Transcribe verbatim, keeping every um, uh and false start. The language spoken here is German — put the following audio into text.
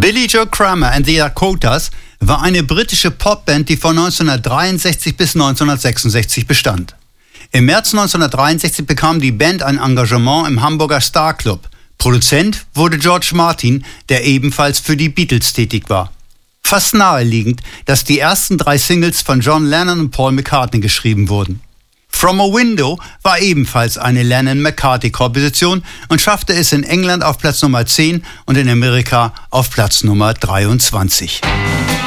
Billy Joe Kramer and the Dakotas war eine britische Popband, die von neunzehnhundertdreiundsechzig bis neunzehnhundertsechsundsechzig bestand. Im März neunzehnhundertdreiundsechzig bekam die Band ein Engagement im Hamburger Star Club. Produzent wurde George Martin, der ebenfalls für die Beatles tätig war. Fast naheliegend, dass die ersten drei Singles von John Lennon und Paul McCartney geschrieben wurden. From a Window war ebenfalls eine Lennon-McCartney-Komposition und schaffte es in England auf Platz Nummer zehn und in Amerika auf Platz Nummer dreiundzwanzig.